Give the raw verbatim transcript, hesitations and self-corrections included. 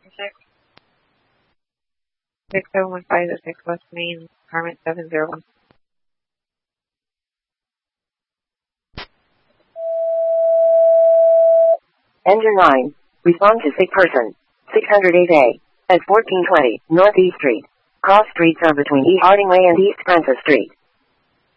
six. six seven one five oh six West Main, apartment seven zero one. Engine nine. Respond to sick person. six oh eight A. At fourteen twenty, Northeast Street. Cross streets are between East Harding Way and East Francis Street.